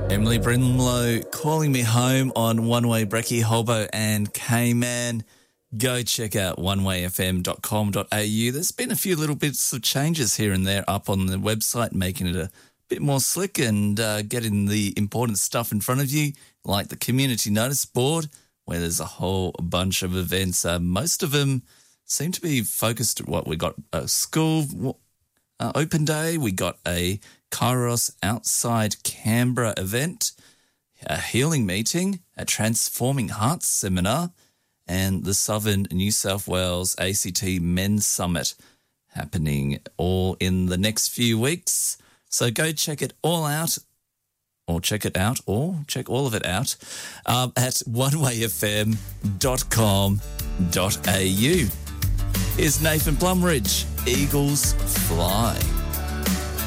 Emily Brimlow calling me home on One Way Brekkie, Holbo and Cayman. Go check out onewayfm.com.au. There's been a few little bits of changes here and there up on the website, making it a bit more slick and getting the important stuff in front of you, like the community notice board, where there's a whole bunch of events. Most of them seem to be focused at what we got: a school open day, we got a Kairos Outside Canberra event, a healing meeting, a Transforming Hearts seminar, and the Southern New South Wales ACT Men's Summit happening all in the next few weeks. So go check it all out, or check it out, or check all of it out at onewayfm.com.au. Here's Nathan Plumridge, Eagles Fly.